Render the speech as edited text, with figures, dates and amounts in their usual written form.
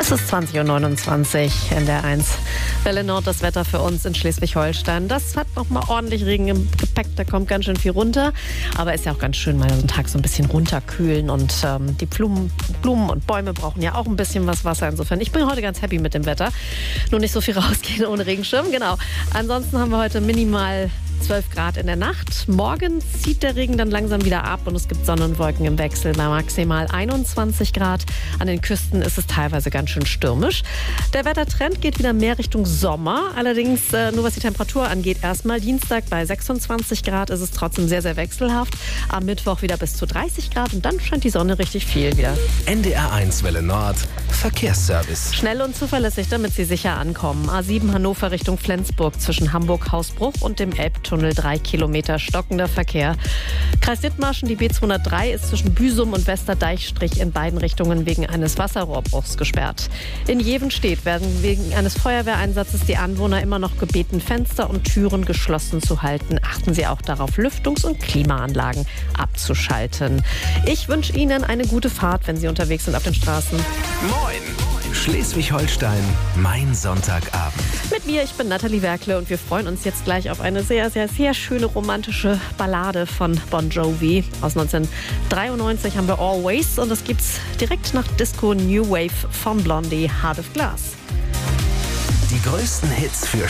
Es ist 20:29 Uhr in der 1. Welle Nord, das Wetter für uns in Schleswig-Holstein. Das hat noch mal ordentlich Regen im Gepäck, da kommt ganz schön viel runter. Aber ist ja auch ganz schön, mal so einen Tag so ein bisschen runterkühlen. Und die Blumen und Bäume brauchen ja auch ein bisschen was Wasser. Insofern, ich bin heute ganz happy mit dem Wetter. Nur nicht so viel rausgehen ohne Regenschirm, genau. Ansonsten haben wir heute minimal 12 Grad in der Nacht. Morgen zieht der Regen dann langsam wieder ab und es gibt Sonne und Wolken im Wechsel bei maximal 21 Grad. An den Küsten ist es teilweise ganz schön stürmisch. Der Wettertrend geht wieder mehr Richtung Sommer. Allerdings nur was die Temperatur angeht. Erstmal Dienstag bei 26 Grad ist es trotzdem sehr, sehr wechselhaft. Am Mittwoch wieder bis zu 30 Grad und dann scheint die Sonne richtig viel wieder. NDR 1 Welle Nord, Verkehrsservice. Schnell und zuverlässig, damit Sie sicher ankommen. A7 Hannover Richtung Flensburg zwischen Hamburg-Hausbruch und dem Elbtunnel 3 Kilometer stockender Verkehr. Kreis Dithmarschen, die B203 ist zwischen Büsum und Westerdeichstrich in beiden Richtungen wegen eines Wasserrohrbruchs gesperrt. In Jevenstedt werden wegen eines Feuerwehreinsatzes die Anwohner immer noch gebeten, Fenster und Türen geschlossen zu halten. Achten Sie auch darauf, Lüftungs- und Klimaanlagen abzuschalten. Ich wünsche Ihnen eine gute Fahrt, wenn Sie unterwegs sind auf den Straßen. Moin! Schleswig-Holstein, mein Sonntagabend. Mit mir, ich bin Nathalie Werkle und wir freuen uns jetzt gleich auf eine sehr, sehr, sehr schöne romantische Ballade von Bon Jovi. Aus 1993 haben wir Always und das gibt's direkt nach Disco New Wave von Blondie, Heart of Glass. Die größten Hits für